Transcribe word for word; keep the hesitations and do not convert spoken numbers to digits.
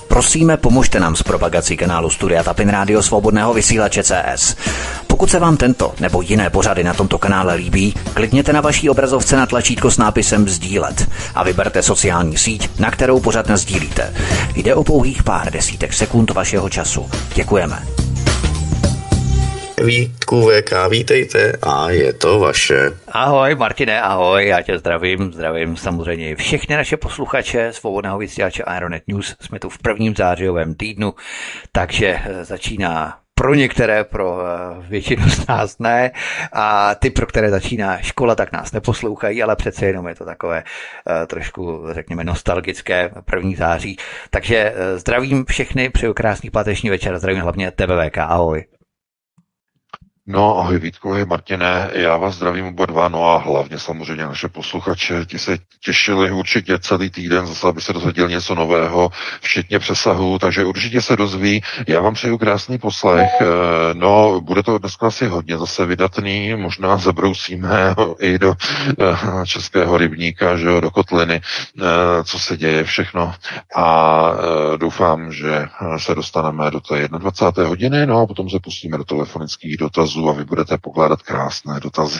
Prosíme, pomožte nám s propagací kanálu Studia Tapin Rádio Svobodného vysílače C S. Pokud se vám tento nebo jiné pořady na tomto kanále líbí, klikněte na vaší obrazovce na tlačítko s nápisem sdílet a vyberte sociální síť, na kterou pořad nasdílíte. Jde o pouhých pár desítek sekund vašeho času. Děkujeme. Vítku V K, vítejte a je to vaše. Ahoj Martine, ahoj, já tě zdravím, zdravím samozřejmě všechny naše posluchače Svobodného vysílače Aeronet News. Jsme tu v prvním zářijovém týdnu, takže začíná pro některé, pro většinu z nás ne, a ty, pro které začíná škola, tak nás neposlouchají, ale přece jenom je to takové trošku, řekněme, nostalgické první září. Takže zdravím všechny, přeju krásný páteční večer, zdravím hlavně tebe V K, ahoj. No, ahoj Vítku, ahoj Martine, já vás zdravím oba dva, no a hlavně samozřejmě naše posluchače, ti se těšili určitě celý týden zase, aby se dozvěděli něco nového, včetně přesahu, takže určitě se dozví. Já vám přeju krásný poslech, no, bude to dneska asi hodně zase vydatný, možná zabrousíme i do českého rybníka, že jo, do kotliny, co se děje všechno, a doufám, že se dostaneme do té dvacáté jedné hodiny, no a potom se pustíme do telefonických dotazů a vy budete pokládat krásné dotazy.